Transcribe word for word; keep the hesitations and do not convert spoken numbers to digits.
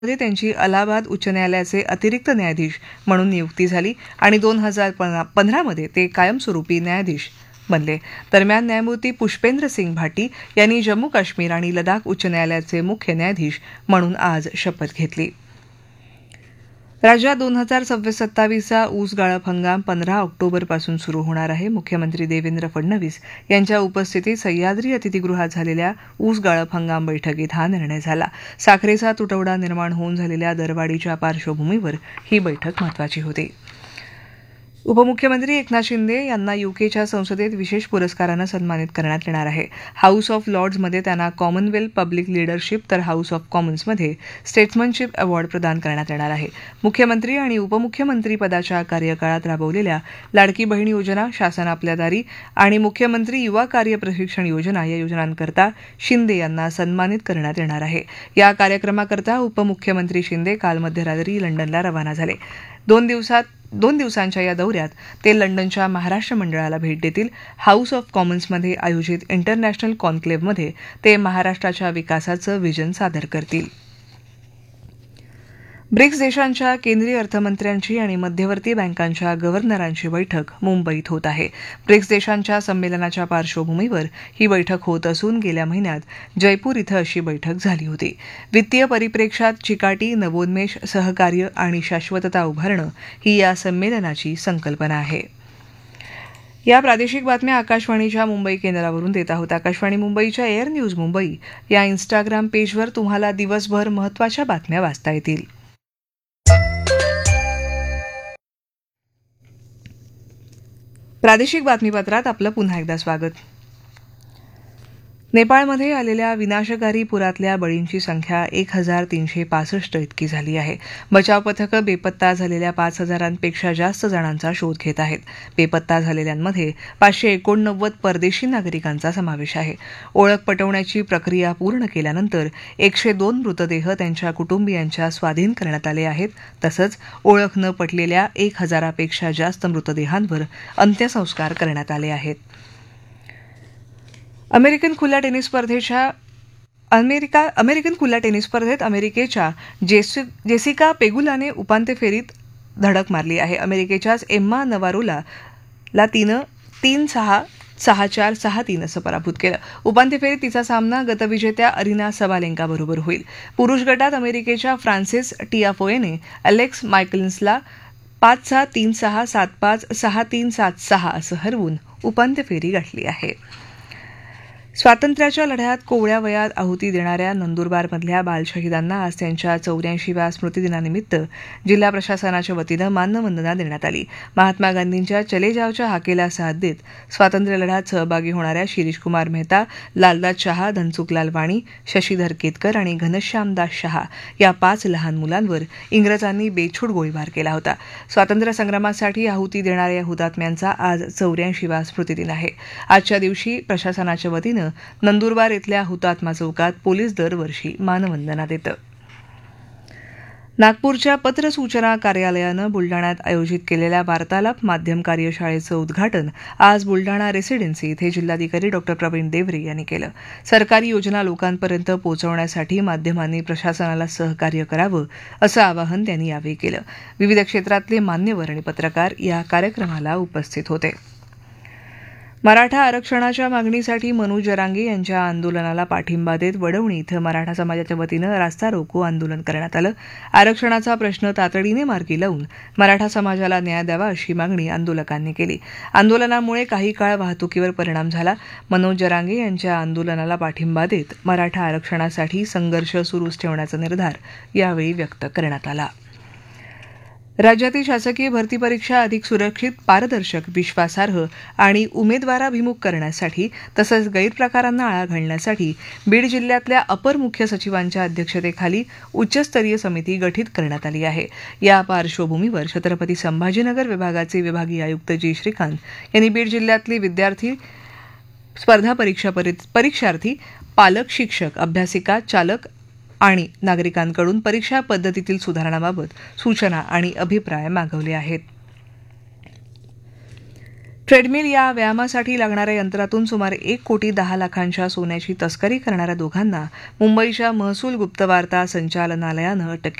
मध्ये त्यांची अलाहाबाद उच्च न्यायालयाचे अतिरिक्त न्यायाधीश म्हणून नियुक्ती झाली आणि दोन हजार पंधरामध्ये ते कायमस्वरूपी न्यायाधीश बनले. दरम्यान न्यायमूर्ती पुष्पेंद्र सिंग भाटी यांनी जम्मू काश्मीर आणि लडाख उच्च न्यायालयाचे मुख्य न्यायाधीश म्हणून आज शपथ घेतली. राज्यात दोन हजार सव्वीस सत्तावीसचा ऊस गाळप हंगाम पंधरा ऑक्टोबरपासून सुरू होणार आहे. मुख्यमंत्री देवेंद्र फडणवीस यांच्या उपस्थितीत सह्याद्री अतिथीगृहात झालेल्या ऊस गाळप हंगाम बैठकीत हा निर्णय झाला. साखरेचा तुटवडा निर्माण होऊन झालेल्या दरवाढीच्या पार्श्वभूमीवर ही बैठक महत्वाची होती. उपमुख्यमंत्री एकनाथ शिंदे यांना युकेच्या संसदेत विशेष पुरस्कारानं सन्मानित करण्यात येणार आहे. हाऊस ऑफ लॉर्ड्समध्ये त्यांना कॉमनवेल्थ पब्लिक लीडरशिप तर हाऊस ऑफ कॉमन्समध्ये स्टेट्समनशिप अवॉर्ड प्रदान करण्यात येणार आहे. मुख्यमंत्री आणि उपमुख्यमंत्री पदाच्या कार्यकाळात राबवलेल्या लाडकी बहीण योजना, शासन आपल्या दारी आणि मुख्यमंत्री युवा कार्य प्रशिक्षण योजना या योजनांकरता शिंदे यांना सन्मानित करण्यात येणार आहे. या कार्यक्रमाकरता उपमुख्यमंत्री शिंदे काल मध्यरात्री लंडनला रवाना झाले. दोन दिवसात दोन दिवसांच्या या दौऱ्यात ते लंडनच्या महाराष्ट्र मंडळाला भेट देतील. हाऊस ऑफ कॉमन्समध्ये आयोजित इंटरनॅशनल कॉन्क्लेव्हमध्ये ते महाराष्ट्राच्या विकासाचं व्हिजन सादर करतील. ब्रिक्स देशांच्या केंद्रीय अर्थमंत्र्यांची आणि मध्यवर्ती बँकांच्या गव्हर्नरांची बैठक मुंबईत होत आहे. ब्रिक्स देशांच्या संमेलनाच्या पार्श्वभूमीवर ही बैठक होत असून गेल्या महिन्यात जयपूर इथं अशी बैठक झाली होती. वित्तीय परिप्रेक्ष्यात चिकाटी, नवोन्मेष, सहकार्य आणि शाश्वतता उभारणं ही या संमेलनाची संकल्पना आहे. या प्रादेशिक बातम्या आकाशवाणीच्या मुंबई केंद्रावरून देत आहोत. आकाशवाणी मुंबईच्या एअर न्यूज मुंबई या इन्स्टाग्राम पेजवर तुम्हाला दिवसभर महत्त्वाच्या बातम्या वाचता येतील. प्रादेशिक बातमीपत्रात आपलं पुन्हा एकदा स्वागत. नेपाळमध्ये आलेल्या विनाशकारी पुरातल्या बळींची संख्या एक हजार तीनशे पासष्ट इतकी झाली आहे. बचाव पथकं बेपत्ता झालेल्या पाच हजारांपेक्षा जास्त जणांचा शोध घेत आहेत. बेपत्ता झालेल्यांमध्ये पाचशे एकोणनव्वद परदेशी नागरिकांचा समावेश आहे. ओळख पटवण्याची प्रक्रिया पूर्ण केल्यानंतर एकशे दोन मृतदेह त्यांच्या कुटुंबियांच्या स्वाधीन करण्यात आले आहेत. तसंच ओळख न पटलेल्या एक हजारापेक्षा जास्त मृतदेहांवर अंत्यसंस्कार करण्यात आले आहेत. अमेरिकन खुल्या टेनिस स्पर्धेच्या अमेरिका अमेरिकन खुल्या टेनिस स्पर्धेत अमेरिकेच्या जेसी जेसिका पेगुलाने उपांत्य फेरीत धडक मारली आहे. अमेरिकेच्याच एम्मा नवारोला तिनं तीन सहा सहा चार सहा तीन असं पराभूत केलं. उपांत्य फेरीत तिचा सामना गतविजेत्या अरिना सबालेंकाबरोबर होईल. पुरुष गटात अमेरिकेच्या फ्रान्सिस टियाफोएने अलेक्स मायकल्सला पाच सहा तीन सहा सात पाच सहा तीन सात सहा असं हरवून उपांत्य फेरी गाठली आहे. स्वातंत्र्याच्या लढ्यात कोवळ्या वयात आहुती देणाऱ्या नंदुरबारमधल्या बालशहीदांना आज त्यांच्या चौऱ्याऐंशीव्या स्मृतिदिनानिमित्त जिल्हा प्रशासनाच्या वतीनं मानवंदना देण्यात आली. महात्मा गांधींच्या चले जावच्या हाकेला साथ देत स्वातंत्र्य लढ्यात सहभागी होणाऱ्या शिरीषकुमार मेहता, लालदास शहा, धनसुखलाल वाणी, शशीधर केतकर आणि घनश्यामदास शहा या पाच लहान मुलांवर इंग्रजांनी बेछूट गोळीबार केला होता. स्वातंत्र्य संग्रामासाठी आहुती देणाऱ्या या हुतात्म्यांचा आज चौऱ्याऐंशीवा स्मृतिदिन आहे. आजच्या दिवशी प्रशासनाच्या वतीनं नंदुरबार इथल्या हुतात्मा चौकात पोलीस दरवर्षी मानवंदना देतं. नागपूरच्या पत्र सूचना कार्यालयानं बुलडाण्यात आयोजित केलेल्या वार्तालाप माध्यम कार्यशाळेचं उद्घाटन आज बुलडाणा रेसिडेन्सी इथे जिल्हाधिकारी डॉ प्रवीण देवरे यांनी केलं. सरकारी योजना लोकांपर्यंत पोहोचवण्यासाठी माध्यमांनी प्रशासनाला सहकार्य करावं असं आवाहन त्यांनी यावेळी केलं. विविध क्षेत्रातले मान्यवर आणि पत्रकार या कार्यक्रमाला उपस्थित होते. मराठा आरक्षणाच्या मागणीसाठी मनोज जरांगे यांच्या आंदोलनाला पाठिंबा देत वडवणी इथं मराठा समाजाच्या वतीनं रास्ता रोको आंदोलन करण्यात आलं. आरक्षणाचा प्रश्न तातडीने मार्गी लावून मराठा समाजाला न्याय द्यावा अशी मागणी आंदोलकांनी केली. आंदोलनामुळे काही काळ वाहतुकीवर परिणाम झाला. मनोज जरांगे यांच्या आंदोलनाला पाठिंबा देत मराठा आरक्षणासाठी संघर्ष सुरूच ठेवण्याचा निर्धार यावेळी व्यक्त करण्यात आला. राज्यातील शासकीय भरती परीक्षा अधिक सुरक्षित, पारदर्शक, विश्वासार्ह आणि उमेदवाराभिमुख करण्यासाठी तसंच गैरप्रकारांना आळा घालण्यासाठी बीड जिल्ह्यातल्या अपर मुख्य सचिवांच्या अध्यक्षतेखाली उच्चस्तरीय समिती गठीत करण्यात आली आहे. या पार्श्वभूमीवर छत्रपती संभाजीनगर विभागाचे विभागीय आयुक्त जी श्रीकांत यांनी बीड जिल्ह्यातले विद्यार्थी, स्पर्धा परीक्षा परीक्षार्थी, पालक, शिक्षक, अभ्यासिका, चालक आणि नागरिकांकडून परीक्षा पद्धतीतील सुधारणाबाबत सूचना आणि अभिप्राय मागवले आहेत. ट्रेडमिल या व्यायामासाठी लागणाऱ्या यंत्रातून सुमारे एक कोटी दहा लाखांच्या सोन्याची तस्करी करणाऱ्या दोघांना मुंबईच्या महसूल गुप्तवार्ता संचालनालयानं अटक